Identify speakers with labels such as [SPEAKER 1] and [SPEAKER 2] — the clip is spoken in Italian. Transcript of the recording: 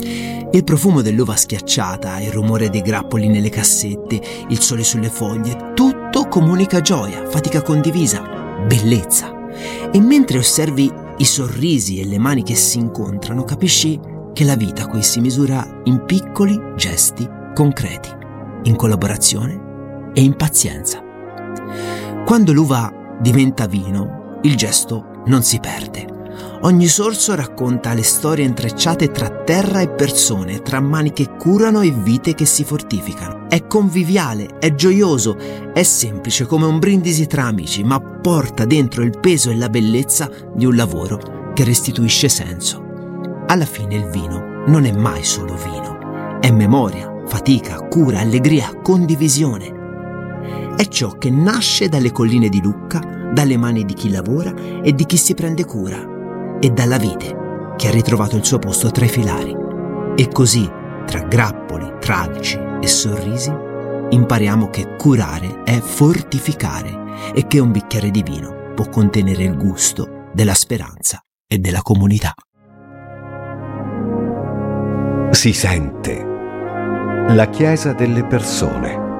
[SPEAKER 1] Il profumo dell'uva schiacciata, il rumore dei grappoli nelle cassette, il sole sulle foglie, tutto comunica gioia, fatica condivisa, bellezza. E mentre osservi i sorrisi e le mani che si incontrano, capisci che la vita qui si misura in piccoli gesti concreti, in collaborazione e in pazienza. Quando l'uva diventa vino, il gesto non si perde. Ogni sorso racconta le storie intrecciate tra terra e persone, tra mani che curano e vite che si fortificano. È conviviale, è gioioso, è semplice come un brindisi tra amici, ma porta dentro il peso e la bellezza di un lavoro che restituisce senso. Alla fine il vino non è mai solo vino, è memoria, fatica, cura, allegria, condivisione. È ciò che nasce dalle colline di Lucca, dalle mani di chi lavora e di chi si prende cura, e dalla vite che ha ritrovato il suo posto tra i filari. E così, tra grappoli, tragici e sorrisi, impariamo che curare è fortificare e che un bicchiere di vino può contenere il gusto della speranza e della comunità.
[SPEAKER 2] Si sente la Chiesa delle persone.